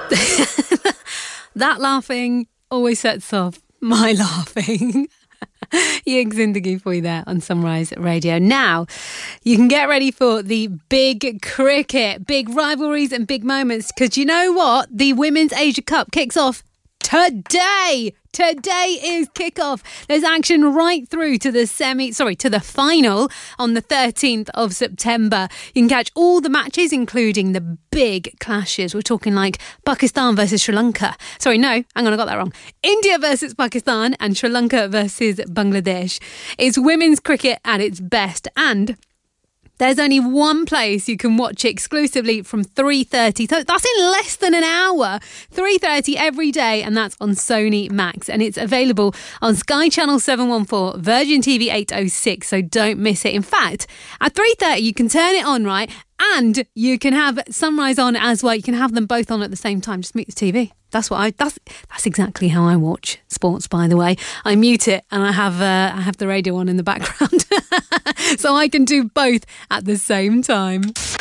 That laughing always sets off my laughing. Ying Zindagi for you there on Sunrise Radio. Now, you can get ready for the big cricket, big rivalries and big moments, because you know what? The Women's Asia Cup kicks off today. Today is kickoff. There's action right through to the final on the 13th of September. You can catch all the matches, including the big clashes. We're talking like Pakistan versus Sri Lanka. Sorry, no, hang on, I got that wrong. India versus Pakistan and Sri Lanka versus Bangladesh. It's women's cricket at its best, and there's only one place you can watch it exclusively from 3:30. So that's in less than an hour. 3:30 every day, and that's on Sony Max. And it's available on Sky Channel 714, Virgin TV 806, so don't miss it. In fact, at 3:30 you can turn it on, right? And you can have Sunrise on as well. You can have them both on at the same time. Just mute the TV. That's exactly how I watch sports, by the way. I mute it and I have the radio on in the background. So I can do both at the same time.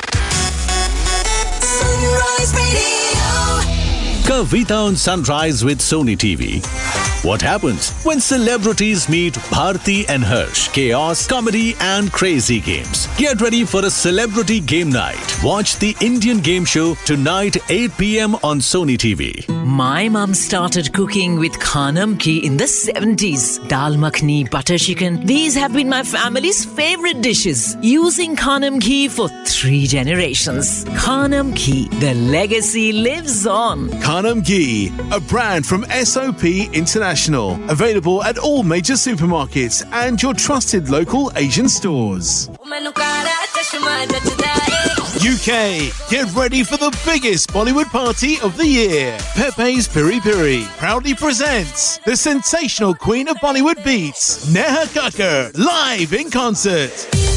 Sunrise Radio. Kavita on Sunrise with Sony TV. What happens when celebrities meet Bharti and Harsh? Chaos, comedy and crazy games. Get ready for a celebrity game night. Watch the Indian game show tonight 8 p.m. on Sony TV. My mum started cooking with Khanam Ki in the 70s. Dal makhni, butter chicken. These have been my family's favorite dishes. Using Khanam Ki for 3 generations. Khanam Ki, the legacy lives on. Khanam Ghee, a brand from SOP International. Available at all major supermarkets and your trusted local Asian stores. UK, get ready for the biggest Bollywood party of the year. Pepe's Piri Piri proudly presents the sensational queen of Bollywood beats, Neha Kakkar, live in concert.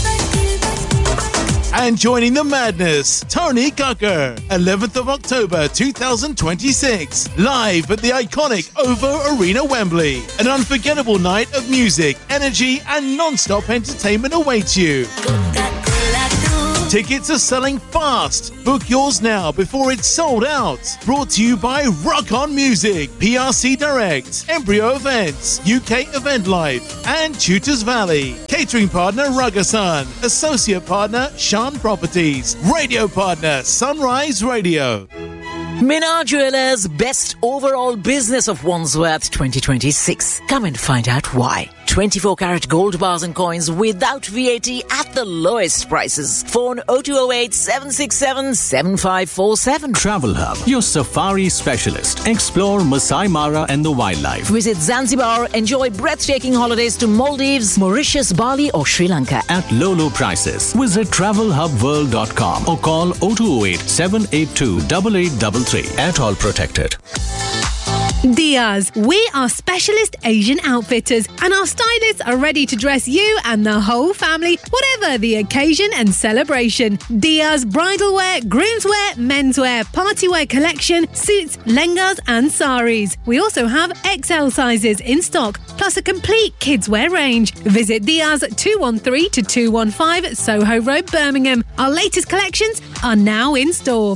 And joining the madness, Tony Kakkar, 11th of October 2026, live at the iconic OVO Arena, Wembley. An unforgettable night of music, energy and non-stop entertainment awaits you. Tickets are selling fast. Book yours now before it's sold out. Brought to you by Rock On Music, PRC Direct, Embryo Events, UK Event Life, and Tutors Valley. Catering partner Ragasan. Associate partner Shan Properties. Radio partner Sunrise Radio. Minar Jewelers Best Overall Business of Wandsworth 2026. Come and find out why. 24-carat gold bars and coins without VAT at the lowest prices. Phone 0208 767 7547. Travel Hub, your safari specialist. Explore Masai Mara and the wildlife. Visit Zanzibar. Enjoy breathtaking holidays to Maldives, Mauritius, Bali or Sri Lanka at low prices. Visit travelhubworld.com or call 0208 782 8833. At all protected. Diaz, we are specialist Asian outfitters and our stylists are ready to dress you and the whole family, whatever the occasion and celebration. Diaz bridal wear, groomswear, menswear, partywear collection, suits, lehengas and saris. We also have XL sizes in stock, plus a complete kidswear range. Visit Diaz 213 to 215 Soho Road, Birmingham. Our latest collections are now in store.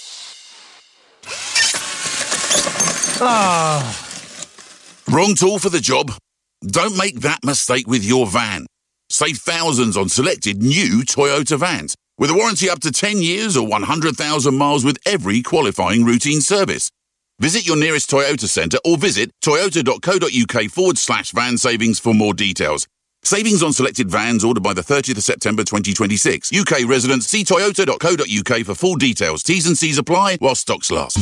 Wrong tool for the job? Don't make that mistake with your van. Save thousands on selected new Toyota vans with a warranty up to 10 years or 100,000 miles with every qualifying routine service. Visit your nearest Toyota centre or visit toyota.co.uk/van savings for more details. Savings on selected vans ordered by the 30th of September 2026. UK residents, see toyota.co.uk for full details. T's and C's apply while stocks last.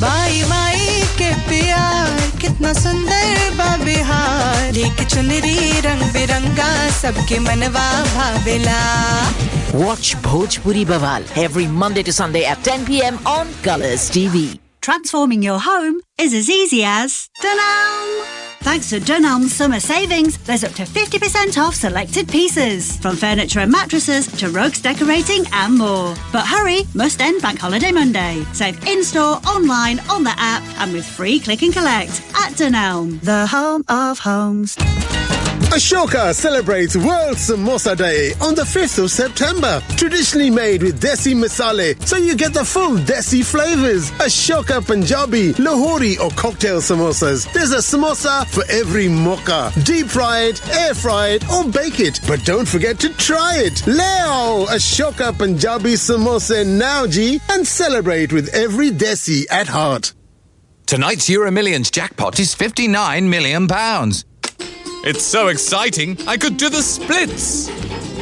Watch Bhojpuri Bawal every Monday to Sunday at 10 p.m. on Colours TV. Transforming your home is as easy as Dunelm. Thanks to Dunelm's summer savings, there's up to 50% off selected pieces, from furniture and mattresses to rugs, decorating and more. But hurry, must end Bank Holiday Monday. Save in-store, online, on the app and with free click and collect at Dunelm, the home of homes. Ashoka celebrates World Samosa Day on the 5th of September. Traditionally made with desi masale, so you get the full desi flavors. Ashoka Punjabi, Lahori or cocktail samosas. There's a samosa for every mocha. Deep fried, air fried or bake it. But don't forget to try it. Leo Ashoka Punjabi samosa now ji and celebrate with every desi at heart. Tonight's Euro Millions jackpot is £59 million. It's so exciting, I could do the splits.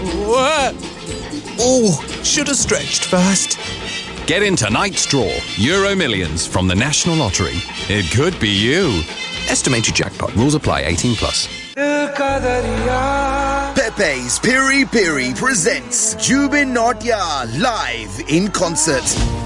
Oh, should have stretched first. Get in tonight's draw, Euro Millions from the National Lottery. It could be you. Estimated jackpot. Rules apply. 18 plus. Pepe's Piri Piri presents Jubin Nautya live in concert.